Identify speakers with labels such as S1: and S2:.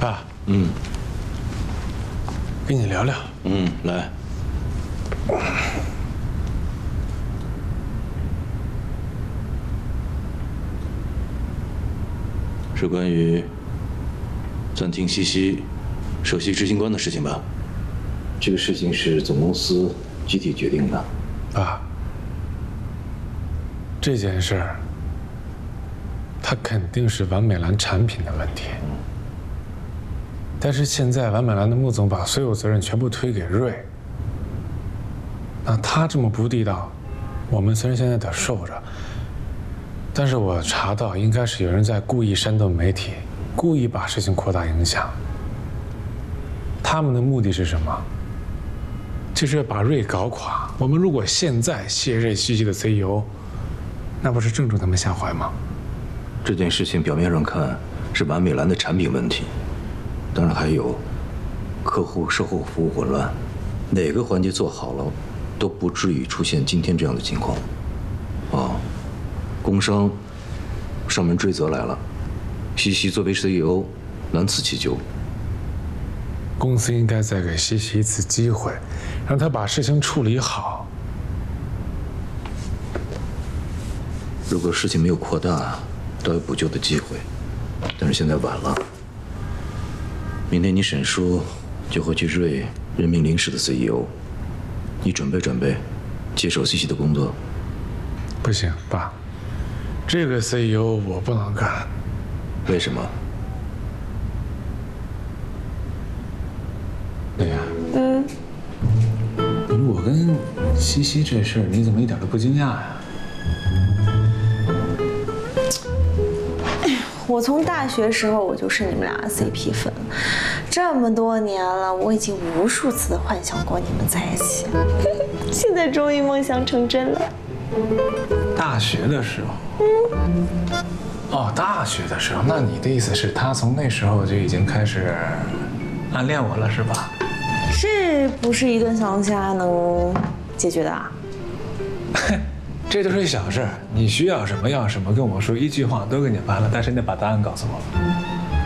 S1: 爸，跟你聊聊。
S2: 来。是关于暂停西西首席执行官的事情吧？这个事情是总公司集体决定的。
S1: 爸，这件事儿，它肯定是完美蓝产品的问题。但是现在完美蓝的穆总把所有责任全部推给瑞，那他这么不地道，我们虽然现在得受着，但是我查到应该是有人在故意煽动媒体，故意把事情扩大影响。他们的目的是什么？就是要把瑞搞垮。我们如果现在卸任西西的 CEO， 那不是正中他们下怀吗？
S2: 这件事情表面上看是完美蓝的产品问题，当然还有客户售后服务混乱，哪个环节做好了，都不至于出现今天这样的情况。工商上门追责来了，西西作为 CEO 难辞其咎。
S1: 公司应该再给西西一次机会，让他把事情处理好。
S2: 如果事情没有扩大，倒有补救的机会，但是现在晚了。明天你沈叔就会去瑞任命临时的 CEO， 你准备准备，接手西西的工作。
S1: 不行，爸，这个 CEO 我不能干。
S2: 为什么？
S1: 对呀，我跟西西这事儿，你怎么一点都不惊讶呀？
S3: 我从大学时候我就是你们俩的 CP 粉，这么多年了，我已经无数次幻想过你们在一起，现在终于梦想成真了。
S1: 大学的时候，大学的时候，那你的意思是，他从那时候就已经开始暗恋我了，是吧？
S3: 是不是一顿小龙虾能解决的啊？
S1: 这都是小事，你需要什么要什么，跟我说一句话都给你办了。但是你得把答案告诉我。